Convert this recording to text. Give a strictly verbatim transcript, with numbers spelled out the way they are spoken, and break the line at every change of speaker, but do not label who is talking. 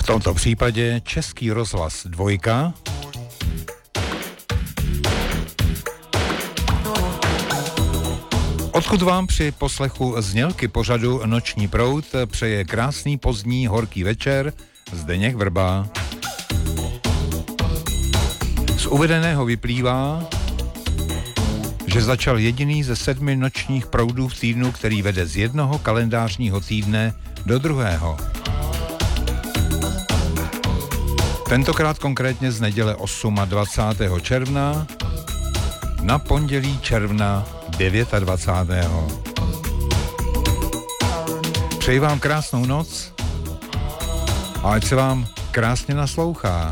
V tomto případě Český rozhlas dvojka. Odkud vám při poslechu znělky pořadu Noční proud přeje krásný pozdní horký večer Zdeněk Vrba. Z uvedeného vyplývá, že začal jediný ze sedmi nočních proudů v týdnu, který vede z jednoho kalendářního týdne do druhého. Tentokrát konkrétně z neděle dvacátého osmého června na pondělí června dvacátého devátého Přeji vám krásnou noc a ať se vám krásně naslouchá.